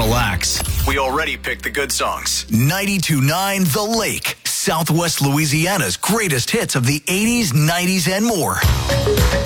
relax. We already picked the good songs. 92.9 The Lake, Southwest Louisiana's greatest hits of the 80s, 90s, and more.